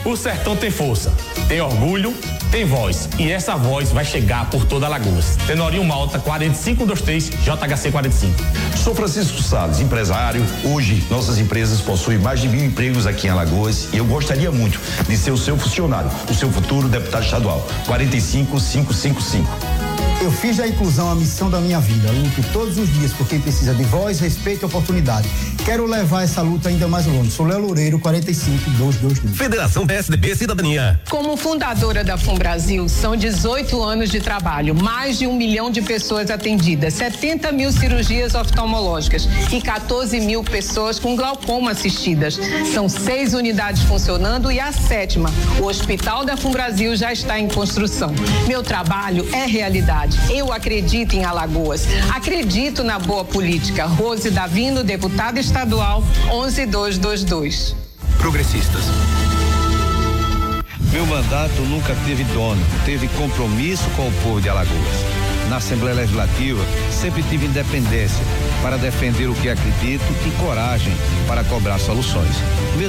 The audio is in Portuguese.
O Sertão tem força, tem orgulho, tem voz. E essa voz vai chegar por toda Alagoas. Tenorinho Malta 4523 JHC 45. Sou Francisco Salles, empresário. Hoje, nossas empresas possuem mais de 1.000 empregos aqui em Alagoas e eu gostaria muito de ser o seu funcionário, o seu futuro deputado estadual. 45555. Eu fiz da inclusão a missão da minha vida. Luto todos os dias por quem precisa de voz, respeito e oportunidade. Quero levar essa luta ainda mais longe. Sou Léo Loureiro, 45222. Federação PSDB Cidadania. Como fundadora da FUNBrasil, são 18 anos de trabalho, mais de 1 milhão de pessoas atendidas, 70 mil cirurgias oftalmológicas e 14 mil pessoas com glaucoma assistidas. São 6 unidades funcionando e a 7ª, o Hospital da FUNBrasil, já está em construção. Meu trabalho é realidade. Eu acredito em Alagoas. Acredito na boa política. Rose Davino, deputada estadual, 11222. Progressistas. Meu mandato nunca teve dono, teve compromisso com o povo de Alagoas. Na Assembleia Legislativa, sempre tive independência para defender o que acredito e coragem para cobrar soluções.